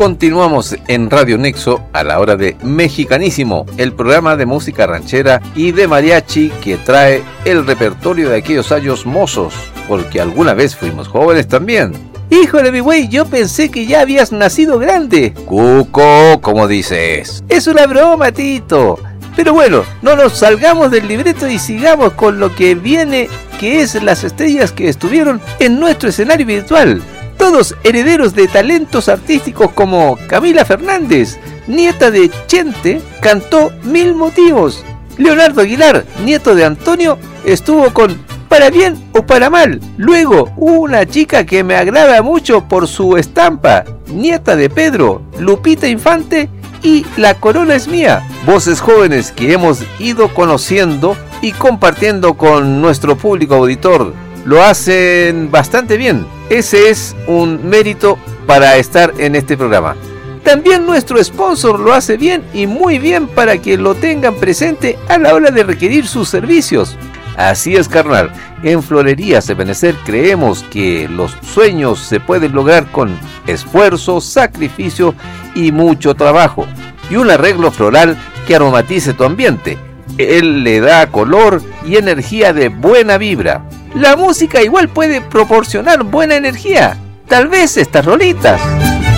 continuamos en Radio Nexo a la hora de Mexicanísimo, el programa de música ranchera y de mariachi que trae el repertorio de aquellos años mozos, porque alguna vez fuimos jóvenes también. Híjole, mi güey, yo pensé que ya habías nacido grande. Cuco, ¿cómo dices? Es una broma, Tito. Pero bueno, no nos salgamos del libreto y sigamos con lo que viene, que es las estrellas que estuvieron en nuestro escenario virtual. Todos herederos de talentos artísticos como Camila Fernández, nieta de Chente, cantó Mil Motivos. Leonardo Aguilar, nieto de Antonio, estuvo con Para Bien o Para Mal. Luego, una chica que me agrada mucho por su estampa, nieta de Pedro, Lupita Infante y La Corona es Mía. Voces jóvenes que hemos ido conociendo y compartiendo con nuestro público auditor. Lo hacen bastante bien. Ese es un mérito para estar en este programa. También nuestro sponsor lo hace bien y muy bien para que lo tengan presente a la hora de requerir sus servicios. Así es, carnal. En Florerías Ebenecer creemos que los sueños se pueden lograr con esfuerzo, sacrificio y mucho trabajo. Y un arreglo floral que aromatice tu ambiente. Él le da color y energía de buena vibra. La música igual puede proporcionar buena energía. Tal vez estas rolitas.